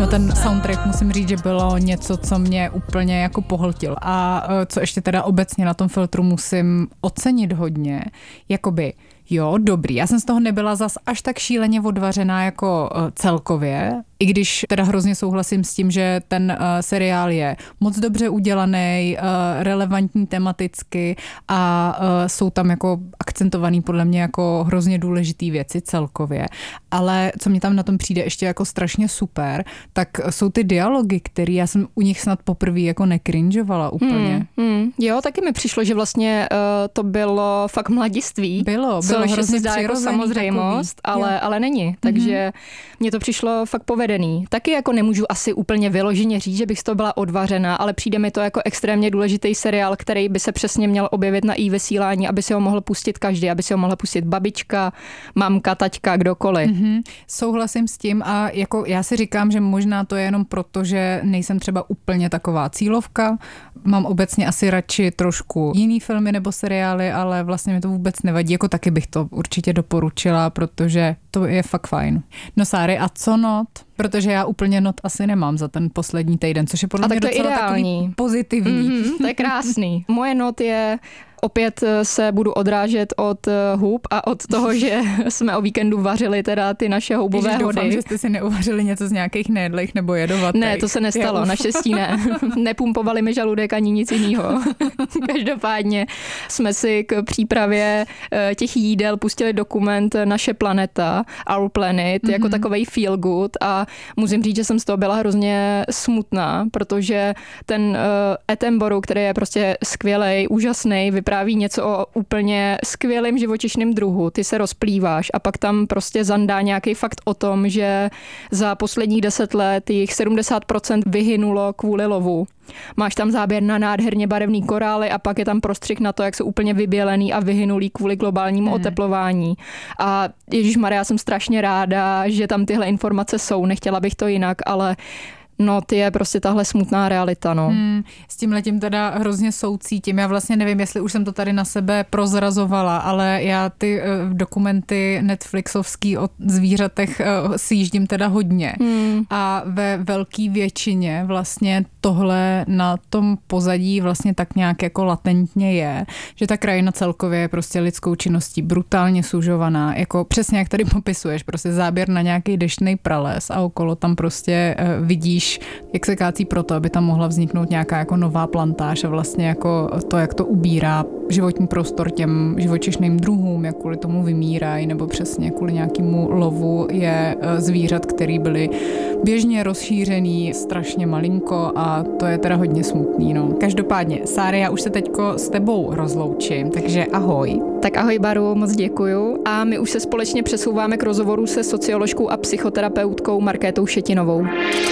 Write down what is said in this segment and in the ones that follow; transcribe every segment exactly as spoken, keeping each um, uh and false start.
No ten soundtrack musím říct, že bylo něco, co mě úplně jako pohltil. A co ještě teda obecně na tom filtru musím ocenit hodně, jakoby jo, dobrý. Já jsem z toho nebyla zas až tak šíleně odvařená jako uh, celkově, i když teda hrozně souhlasím s tím, že ten uh, seriál je moc dobře udělaný, uh, relevantní tematicky a uh, jsou tam jako akcentovaný podle mě jako hrozně důležitý věci celkově. Ale co mě tam na tom přijde ještě jako strašně super, tak jsou ty dialogy, které já jsem u nich snad poprvé jako nekrinžovala úplně. Hmm, hmm. Jo, taky mi přišlo, že vlastně uh, to bylo fakt mladiství. Bylo, bylo. Což se zdá jako samozřejmost, ale, ale není. Takže mm-hmm. mně to přišlo fakt povedený. Taky jako nemůžu asi úplně vyloženě říct, že bych z toho byla odvařená, ale přijde mi to jako extrémně důležitý seriál, který by se přesně měl objevit na i-vysílání, aby si ho mohl pustit každý, aby si ho mohla pustit babička, mamka, taťka, kdokoliv. Mm-hmm. Souhlasím s tím a jako já si říkám, že možná to je jenom proto, že nejsem třeba úplně taková cílovka. Mám obecně asi radši trošku jiný filmy nebo seriály, ale vlastně mi to vůbec nevadí. Jako taky bych to určitě doporučila, protože to je fakt fajn. No Sáry, a co not? Protože já úplně not asi nemám za ten poslední týden, což je podle mě docela ideální. Takový pozitivní. Mm-hmm, to je krásný. Moje not je... Opět se budu odrážet od hub a od toho, že jsme o víkendu vařili teda ty naše houbové Ježiš, hody. Doufám, že jste si neuvařili něco z nějakých nejedlých nebo jedovatých. Ne, to se nestalo, naštěstí ne. Nepumpovali mi žaludek ani nic jiného. Každopádně jsme si k přípravě těch jídel pustili dokument Naše planeta, Our Planet, mm-hmm. jako takovej feel good a musím říct, že jsem z toho byla hrozně smutná, protože ten Attenborough, který je prostě skvělej, úžasný, vypadá vypráví něco o úplně skvělém živočišném druhu, ty se rozplýváš a pak tam prostě zandá nějaký fakt o tom, že za posledních deset let jich sedmdesát procent vyhynulo kvůli lovu. Máš tam záběr na nádherně barevný korály a pak je tam prostřih na to, jak jsou úplně vybělený a vyhynulý kvůli globálnímu hmm. oteplování. A ježišmarja, já jsem strašně ráda, že tam tyhle informace jsou, nechtěla bych to jinak, ale no, ty je prostě tahle smutná realita, no. Hmm, s tímhletím teda hrozně soucítím. Já vlastně nevím, jestli už jsem to tady na sebe prozrazovala, ale já ty uh, dokumenty Netflixovský o zvířatech uh, sjíždím teda hodně. Hmm. A ve velké většině vlastně tohle na tom pozadí vlastně tak nějak jako latentně je, že ta krajina celkově je prostě lidskou činností brutálně sužovaná. Jako přesně jak tady popisuješ, prostě záběr na nějaký deštný prales a okolo tam prostě uh, vidíš, jak se kácí proto, aby tam mohla vzniknout nějaká jako nová plantáž a vlastně jako to, jak to ubírá životní prostor těm živočišným druhům, jak kvůli tomu vymírají, nebo přesně kvůli nějakému lovu je zvířat, který byly běžně rozšířený strašně malinko a to je teda hodně smutný. No. Každopádně, Sáry, já už se teďko s tebou rozloučím, takže ahoj. Tak ahoj Baru, moc děkuju a my už se společně přesouváme k rozhovoru se socioložkou a psychoterapeutkou Markétou Šetinovou.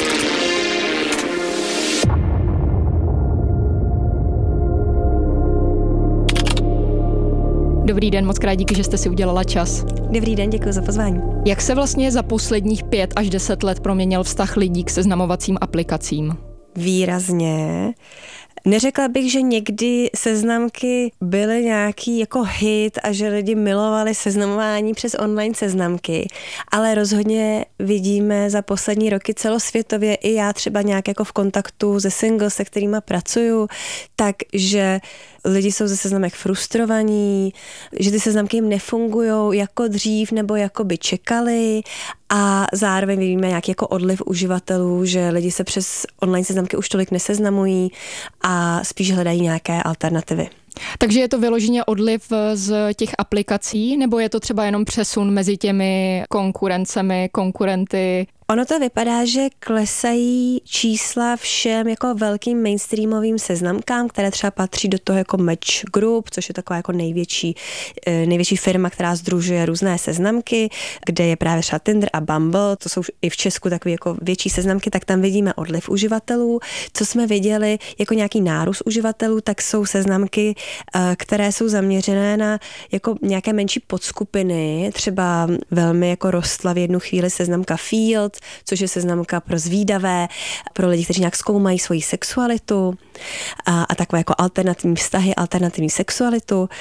Dobrý den, moc krát díky, že jste si udělala čas. Dobrý den, děkuji za pozvání. Jak se vlastně za posledních pět až deset let proměnil vztah lidí k seznamovacím aplikacím? Výrazně. Neřekla bych, že někdy seznamky byly nějaký jako hit a že lidi milovali seznamování přes online seznamky, ale rozhodně vidíme za poslední roky celosvětově i já třeba nějak jako v kontaktu se singles, se kterými pracuju, takže lidi jsou ze seznamek frustrovaní, že ty seznamky jim nefungujou jako dřív nebo jako by čekali a zároveň vidíme nějaký jako odliv uživatelů, že lidi se přes online seznamky už tolik neseznamují a spíš hledají nějaké alternativy. Takže je to vyloženě odliv z těch aplikací, nebo je to třeba jenom přesun mezi těmi konkurencemi, konkurenty? Ono to vypadá, že klesají čísla všem jako velkým mainstreamovým seznamkám, které třeba patří do toho jako Match Group, což je taková jako největší, největší firma, která sdružuje různé seznamky, kde je právě třeba Tinder a Bumble, to jsou i v Česku takové jako větší seznamky, tak tam vidíme odliv uživatelů. Co jsme viděli jako nějaký nárůst uživatelů, tak jsou seznamky, které jsou zaměřené na jako nějaké menší podskupiny, třeba velmi jako rostla v jednu chvíli seznamka Field, což je seznamka pro zvídavé, pro lidi, kteří nějak zkoumají svoji sexualitu a, a takové jako alternativní vztahy, alternativní sexualitu.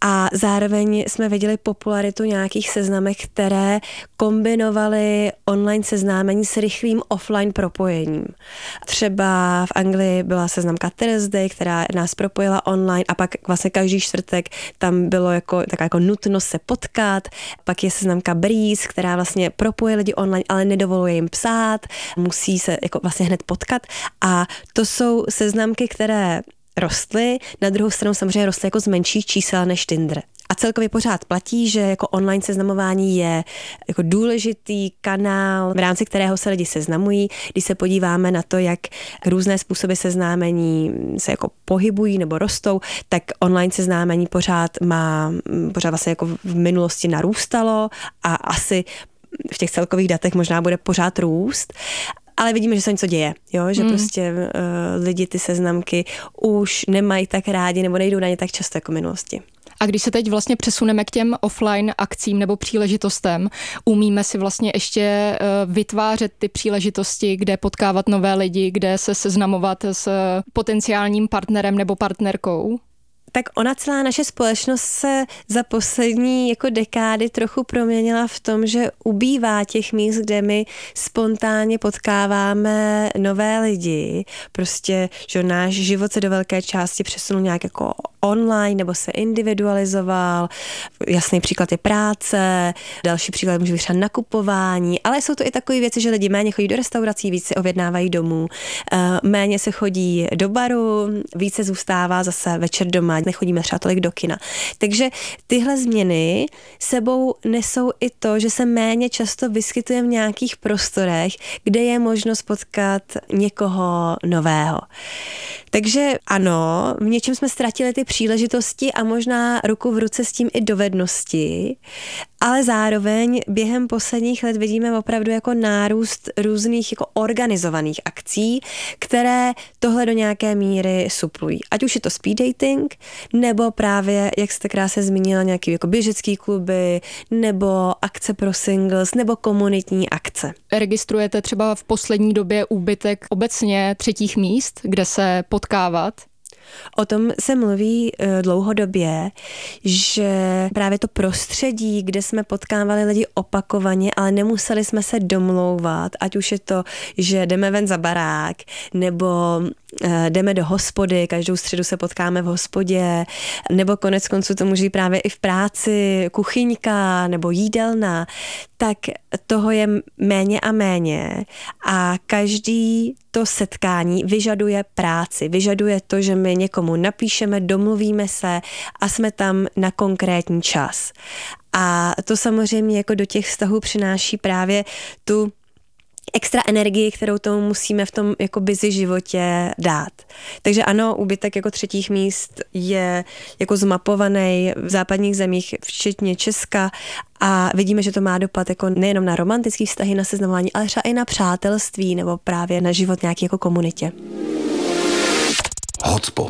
A zároveň jsme viděli popularitu nějakých seznamek, které kombinovaly online seznámení s rychlým offline propojením. Třeba v Anglii byla seznamka Thursday, která nás propojila online a pak vlastně každý čtvrtek tam bylo jako, taková jako nutnost se potkat. Pak je seznamka Breeze, která vlastně propoje lidi online, ale nedovoluje jim psát, musí se jako vlastně hned potkat. A to jsou seznamky, které rostly, na druhou stranu samozřejmě rostly jako z menších čísel než Tinder. A celkově pořád platí, že jako online seznamování je jako důležitý kanál, v rámci kterého se lidi seznamují. Když se podíváme na to, jak různé způsoby seznámení se jako pohybují nebo rostou, tak online seznámení pořád má, pořád vlastně jako v minulosti narůstalo a asi v těch celkových datech možná bude pořád růst. Ale vidíme, že se něco děje, jo? Že mm. prostě uh, lidi ty seznamky už nemají tak rádi nebo nejdou na ně tak často jako v minulosti. A když se teď vlastně přesuneme k těm offline akcím nebo příležitostem, umíme si vlastně ještě vytvářet ty příležitosti, kde potkávat nové lidi, kde se seznamovat s potenciálním partnerem nebo partnerkou? Tak ona celá naše společnost se za poslední jako dekády trochu proměnila v tom, že ubývá těch míst, kde my spontánně potkáváme nové lidi. Prostě, že náš život se do velké části přesunul nějak jako online nebo se individualizoval. Jasný příklad je práce, další příklad může být třeba nakupování, ale jsou to i takové věci, že lidi méně chodí do restaurací, víc se objednávají domů, méně se chodí do baru, více zůstává zase večer doma, nechodíme třeba tolik do kina. Takže tyhle změny sebou nesou i to, že se méně často vyskytujeme v nějakých prostorech, kde je možnost potkat někoho nového. Takže ano, v něčem jsme ztratili ty příležitosti a možná ruku v ruce s tím i dovednosti, ale zároveň během posledních let vidíme opravdu jako nárůst různých jako organizovaných akcí, které tohle do nějaké míry suplují. Ať už je to speed dating, nebo právě, jak jste krásně zmínila, nějaký jako běžecký kluby, nebo akce pro singles, nebo komunitní akce. Registrujete třeba v poslední době úbytek obecně třetích míst, kde se potkávat? O tom se mluví dlouhodobě, že právě to prostředí, kde jsme potkávali lidi opakovaně, ale nemuseli jsme se domlouvat, ať už je to, že jdeme ven za barák, nebo jdeme do hospody, každou středu se potkáme v hospodě, nebo konec konců to může být právě i v práci, kuchyňka nebo jídelna, tak toho je méně a méně a každý to setkání vyžaduje práci, vyžaduje to, že my někomu napíšeme, domluvíme se a jsme tam na konkrétní čas. A to samozřejmě jako do těch vztahů přináší právě tu extra energii, kterou tomu musíme v tom jako busy životě dát. Takže ano, úbytek jako třetích míst je jako zmapovaný v západních zemích, včetně Česka, a vidíme, že to má dopad jako nejenom na romantické vztahy, na seznamování, ale třeba i na přátelství nebo právě na život nějaký jako komunitě. Hotspot.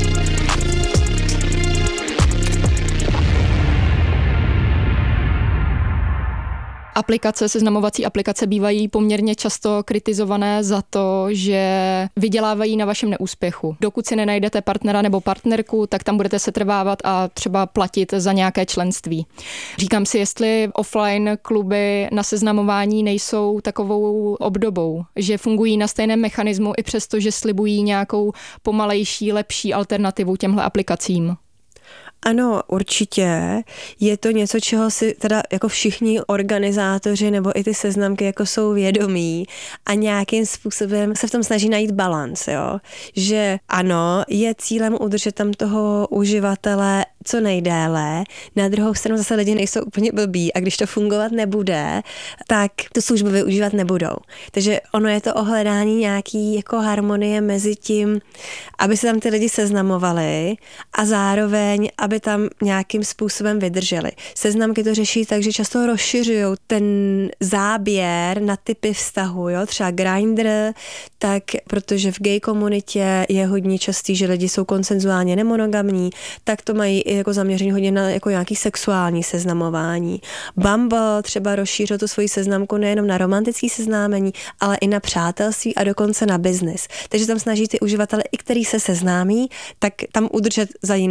Aplikace, seznamovací aplikace bývají poměrně často kritizované za to, že vydělávají na vašem neúspěchu. Dokud si nenajdete partnera nebo partnerku, tak tam budete setrvávat a třeba platit za nějaké členství. Říkám si, jestli offline kluby na seznamování nejsou takovou obdobou, že fungují na stejném mechanismu i přesto, že slibují nějakou pomalejší, lepší alternativu těmhle aplikacím. Ano, určitě. Je to něco, čeho si teda jako všichni organizátoři nebo i ty seznamky jako jsou vědomí a nějakým způsobem se v tom snaží najít balans, jo. Že ano, je cílem udržet tam toho uživatele co nejdéle, na druhou stranu zase lidi nejsou úplně blbí a když to fungovat nebude, tak tu službu využívat nebudou. Takže ono je to o hledání nějaký jako harmonie mezi tím, aby se tam ty lidi seznamovali a zároveň, aby tam nějakým způsobem vydrželi. Seznamky to řeší tak, že často rozšiřují ten záběr na typy vztahu, jo, třeba Grindr, tak protože v gay komunitě je hodně častý, že lidi jsou konsenzuálně nemonogamní, tak to mají i jako zaměření hodně na jako nějaký sexuální seznamování. Bumble třeba rozšířil tu svoji seznamku nejenom na romantický seznámení, ale i na přátelství a dokonce na biznis. Takže tam snaží ty uživatele, i který se seznámí, tak tam udržet za jiným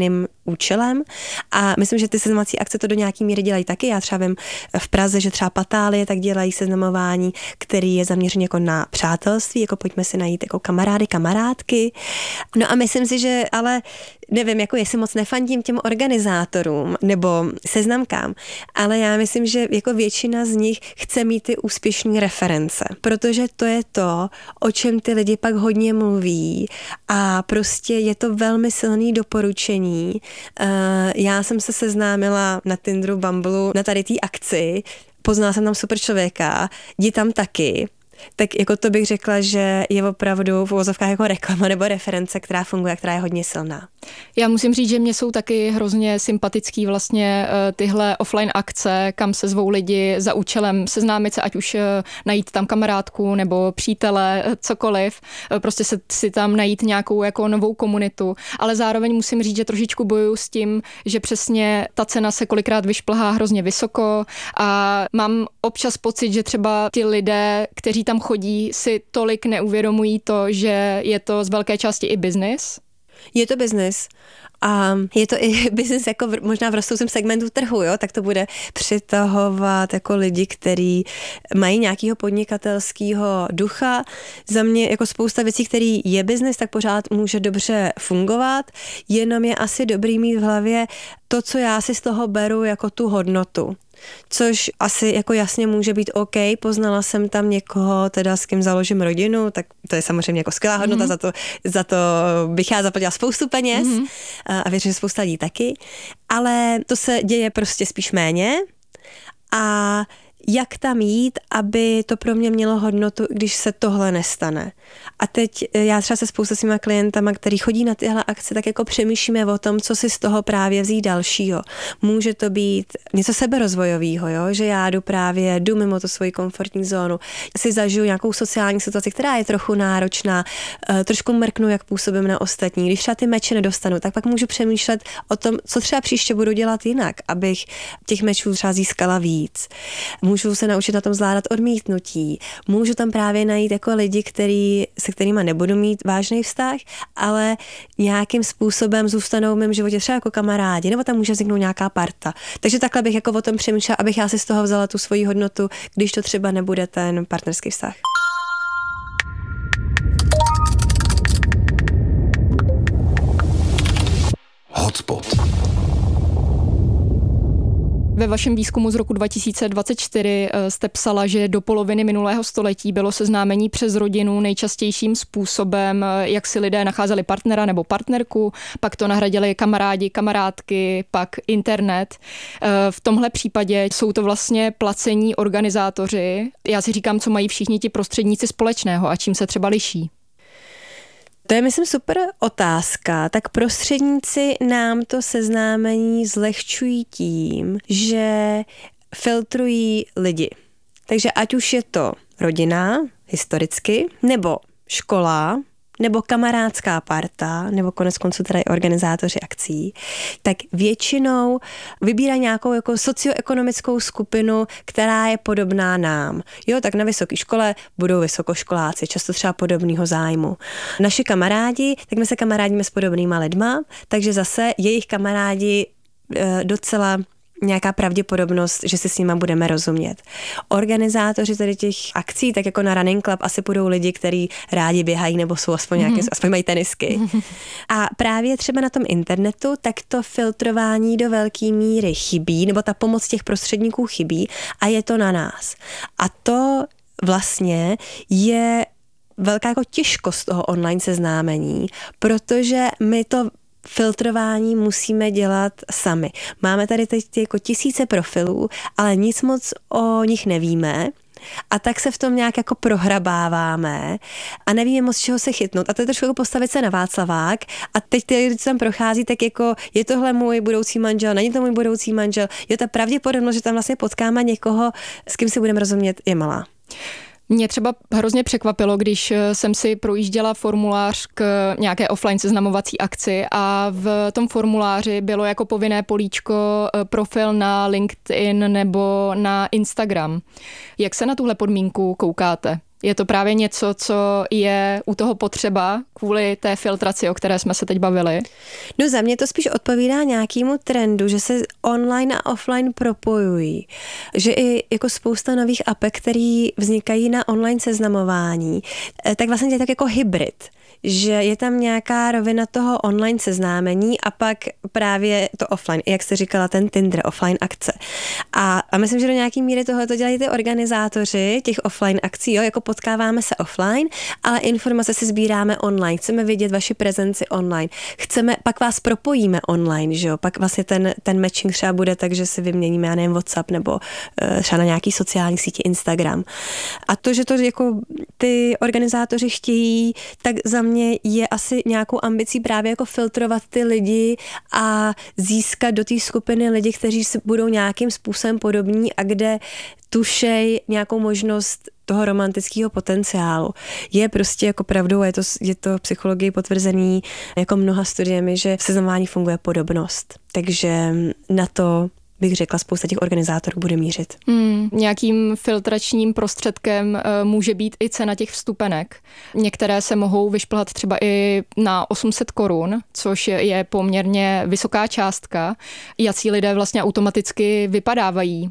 účelem a myslím, že ty seznamovací akce to do nějaký míry dělají taky. Já třeba vím v Praze, že třeba Patálie tak dělají seznamování, který je zaměřený jako na přátelství, jako pojďme si najít jako kamarády, kamarádky. No a myslím si, že ale nevím, jako jestli moc nefandím těm organizátorům nebo seznamkám, ale já myslím, že jako většina z nich chce mít ty úspěšné reference, protože to je to, o čem ty lidi pak hodně mluví a prostě je to velmi silný doporučení. Já jsem se seznámila na Tinderu, Bumbleu, na tady té akci, poznala jsem tam super člověka, jdi tam taky. Tak jako to bych řekla, že je opravdu v uvozovkách jako reklama nebo reference, která funguje, která je hodně silná. Já musím říct, že mě jsou taky hrozně sympatický vlastně tyhle offline akce, kam se zvou lidi za účelem seznámit se, ať už najít tam kamarádku nebo přítele, cokoliv, prostě se, si tam najít nějakou jako novou komunitu, ale zároveň musím říct, že trošičku bojuju s tím, že přesně ta cena se kolikrát vyšplhá hrozně vysoko a mám občas pocit, že třeba ti lidé, kteří tam chodí, si tolik neuvědomují to, že je to z velké části i biznis. Je to biznis a je to i biznis jako v, možná v rostoucím segmentu trhu, jo, tak to bude přitahovat jako lidi, kteří mají nějakého podnikatelského ducha. Za mě jako spousta věcí, který je biznis, tak pořád může dobře fungovat, jenom je asi dobrý mít v hlavě to, co já si z toho beru jako tu hodnotu. Což asi jako jasně může být OK, poznala jsem tam někoho, teda s kým založím rodinu, tak to je samozřejmě jako skvělá hodnota, mm-hmm. za, to, za to bych já zaplatila spoustu peněz mm-hmm. a věřím, že spousta lidí taky, ale to se děje prostě spíš méně a jak tam jít, aby to pro mě mělo hodnotu, když se tohle nestane. A teď já třeba se spousta svýma klientama, který chodí na tyhle akce, tak jako přemýšlíme o tom, co si z toho právě vzít dalšího. Může to být něco seberozvojového, jo? Že já jdu právě, jdu mimo tu svoji komfortní zónu, si zažiju nějakou sociální situaci, která je trochu náročná, trošku mrknu, jak působím na ostatní. Když třeba ty meče nedostanu, tak pak můžu přemýšlet o tom, co třeba příště budu dělat jinak, abych těch mečů třeba získala víc. Můžu se naučit na tom zvládat odmítnutí. Můžu tam právě najít jako lidi, který, se kterýma nebudu mít vážný vztah, ale nějakým způsobem zůstanou v mém životě třeba jako kamarádi, nebo tam může vzniknout nějaká parta. Takže takhle bych jako o tom přemýšlela, abych já si z toho vzala tu svoji hodnotu, když to třeba nebude ten partnerský vztah. Hotspot. Ve vašem výzkumu z roku dva tisíce dvacet čtyři jste psala, že do poloviny minulého století bylo seznámení přes rodinu nejčastějším způsobem, jak si lidé nacházeli partnera nebo partnerku, pak to nahradili kamarádi, kamarádky, pak internet. V tomhle případě jsou to vlastně placení organizátoři. Já si říkám, co mají všichni ti prostředníci společného a čím se třeba liší. To je, myslím, super otázka. Tak prostředníci nám to seznámení zlehčují tím, že filtrují lidi. Takže ať už je to rodina, historicky, nebo škola, nebo kamarádská parta, nebo konec konců teda i organizátoři akcí, tak většinou vybírají nějakou jako socioekonomickou skupinu, která je podobná nám. Jo, tak na vysoké škole budou vysokoškoláci, často třeba podobného zájmu. Naši kamarádi, tak my se kamarádíme s podobnýma lidma, takže zase jejich kamarádi e, docela nějaká pravděpodobnost, že si s nima budeme rozumět. Organizátoři tady těch akcí, tak jako na Running Club, asi budou lidi, kteří rádi běhají nebo jsou aspoň nějaké, mm-hmm. aspoň mají tenisky. A právě třeba na tom internetu, tak to filtrování do velké míry chybí, nebo ta pomoc těch prostředníků chybí a je to na nás. A to vlastně je velká jako těžkost toho online seznámení, protože my to filtrování musíme dělat sami. Máme tady teď jako tisíce profilů, ale nic moc o nich nevíme a tak se v tom nějak jako prohrabáváme a nevíme moc čeho se chytnout. A to je trošku jako postavit se na Václavák a teď ty lidi, co tam prochází, tak jako je tohle můj budoucí manžel, není to můj budoucí manžel. Jo, ta pravděpodobnost, že tam vlastně potkáme někoho, s kým si budeme rozumět, je malá. Mě třeba hrozně překvapilo, když jsem si projížděla formulář k nějaké offline seznamovací akci a v tom formuláři bylo jako povinné políčko profil na LinkedIn nebo na Instagram. Jak se na tuhle podmínku koukáte? Je to právě něco, co je u toho potřeba kvůli té filtraci, o které jsme se teď bavili? No za mě to spíš odpovídá nějakému trendu, že se online a offline propojují. Že i jako spousta nových apek, které vznikají na online seznamování, tak vlastně je tak jako hybrid. Že je tam nějaká rovina toho online seznámení a pak právě to offline, jak jste říkala, ten Tinder, offline akce. A, a myslím, že do nějaký míry tohle to dělají ty organizátoři těch offline akcí, jo, jako potkáváme se offline, ale informace si sbíráme online, chceme vidět vaši prezenci online, chceme, pak vás propojíme online, že jo, pak vlastně ten, ten matching třeba bude tak, že si vyměníme, já nevím, WhatsApp nebo uh, třeba na nějaký sociální síti Instagram. A to, že to jako ty organizátoři chtějí, tak za mě je asi nějakou ambicí právě jako filtrovat ty lidi a získat do té skupiny lidi, kteří si budou nějakým způsobem podobní a kde tušej nějakou možnost toho romantického potenciálu. Je prostě jako pravdou, je to, je to psychologii potvrzený jako mnoha studiemi, že v seznamování funguje podobnost. Takže na to bych řekla, spousta těch organizátorů bude mířit. Hmm, nějakým filtračním prostředkem e, může být i cena těch vstupenek. Některé se mohou vyšplhat třeba i na osm set korun, což je poměrně vysoká částka. Jací lidé vlastně automaticky vypadávají?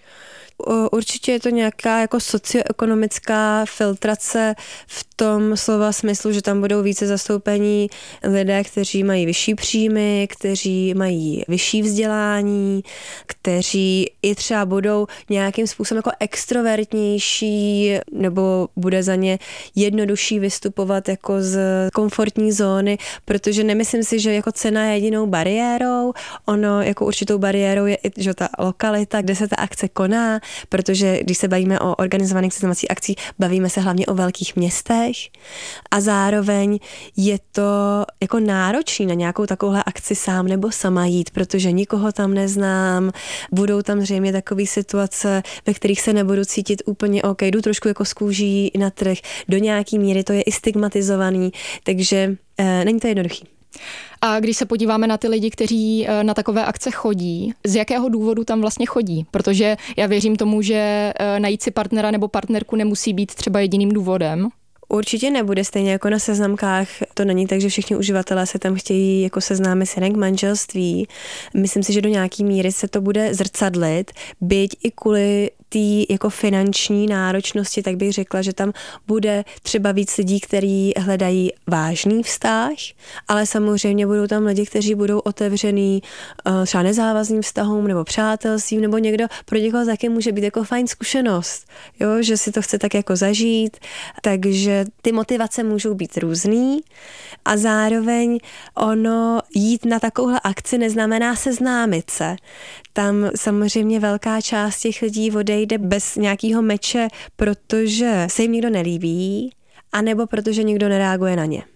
Určitě je to nějaká jako socioekonomická filtrace v tom slova smyslu, že tam budou více zastoupení lidé, kteří mají vyšší příjmy, kteří mají vyšší vzdělání, kteří i třeba budou nějakým způsobem jako extrovertnější nebo bude za ně jednodušší vystupovat jako z komfortní zóny, protože nemyslím si, že jako cena je jedinou bariérou. Ono jako určitou bariérou je i že ta lokalita, kde se ta akce koná, protože když se bavíme o organizovaných seznamovacích akcí, bavíme se hlavně o velkých městech a zároveň je to jako náročný na nějakou takovouhle akci sám nebo sama jít, protože nikoho tam neznám, budou tam zřejmě takové situace, ve kterých se nebudu cítit úplně OK, jdu trošku jako z kůží na trh, do nějaký míry to je i stigmatizovaný, takže e, není to jednoduchý. A když se podíváme na ty lidi, kteří na takové akce chodí, z jakého důvodu tam vlastně chodí? Protože já věřím tomu, že najít si partnera nebo partnerku nemusí být třeba jediným důvodem. Určitě nebude, stejně jako na seznamkách. To není tak, že všichni uživatelé se tam chtějí jako seznámit s jinak manželství. Myslím si, že do nějaký míry se to bude zrcadlit, byť i kvůli té jako finanční náročnosti, tak bych řekla, že tam bude třeba víc lidí, kteří hledají vážný vztah, ale samozřejmě budou tam lidi, kteří budou otevřený uh, třeba nezávazným vztahům nebo přátelstvím, nebo někdo, pro někoho taky může být jako fajn zkušenost, jo, že si to chce tak jako zažít, takže ty motivace můžou být různý a zároveň ono jít na takovouhle akci neznamená seznámit se. Tam samozřejmě velká část těch lidí odejde bez nějakého meče, protože se jim nikdo nelíbí, anebo protože nikdo nereaguje na ně.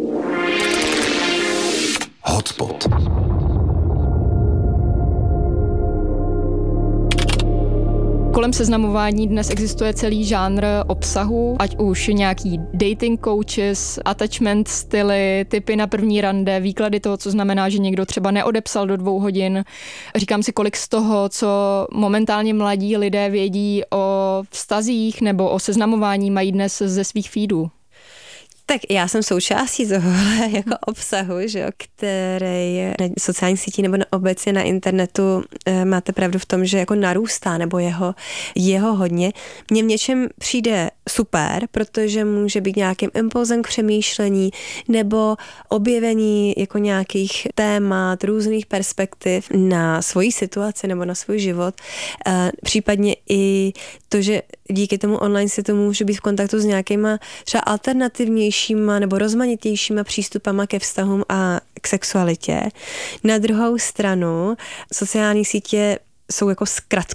Hotspot. Kolem seznamování dnes existuje celý žánr obsahu, ať už nějaký dating coaches, attachment styly, tipy na první rande, výklady toho, co znamená, že někdo třeba neodepsal do dvou hodin. Říkám si, kolik z toho, co momentálně mladí lidé vědí o vztazích nebo o seznamování, mají dnes ze svých feedů. Tak já jsem součástí tohohle jako obsahu, že jo, který na sociálních sítích nebo na, obecně na internetu e, máte pravdu v tom, že jako narůstá nebo jeho, jeho hodně. Mně v něčem přijde super, protože může být nějakým impulzem k přemýšlení nebo objevení jako nějakých témat, různých perspektiv na svoji situaci nebo na svůj život. E, případně i to, že díky tomu online světu může být v kontaktu s nějakýma třeba alternativnějšíma nebo rozmanitějšíma přístupama ke vztahům a k sexualitě. Na druhou stranu sociální sítě jsou jako zkratkou